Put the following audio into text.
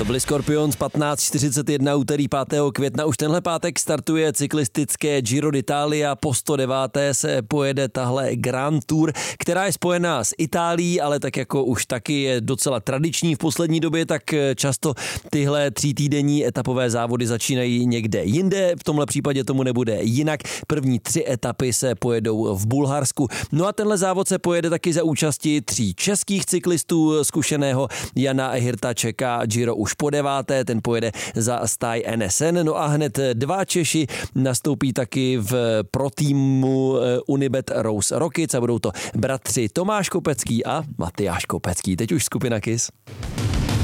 To byli Scorpions, 15:41, úterý 5. května. Už tenhle pátek startuje cyklistické Giro d'Italia, po 109. se pojede tahle Grand Tour, která je spojená s Itálií, ale tak jako už taky je docela tradiční v poslední době, tak často tyhle 3týdenní etapové závody začínají někde jinde. V tomhle případě tomu nebude jinak. První 3 etapy se pojedou v Bulharsku. No a tenhle závod se pojede taky za účasti 3 českých cyklistů. Zkušeného Jana Hirta čeká Giro už po 9. ten pojede za stáj NSN. No a hned 2 Češi nastoupí taky pro týmu Unibet Rose Rockets a budou to bratři Tomáš Kopecký a Matyáš Kopecký. Teď už skupina KISS.